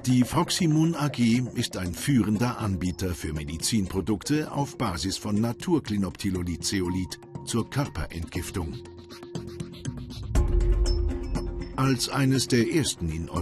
Die Proximon AG ist ein führender Anbieter für Medizinprodukte auf Basis von Naturklinoptilolid-Zeolit zur Körperentgiftung. Als eines der ersten in